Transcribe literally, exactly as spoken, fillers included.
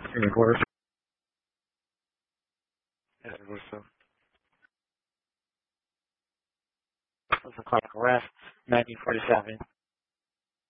Recorder. Yes, recorder. So, this is cardiac arrest, nineteen forty-seven.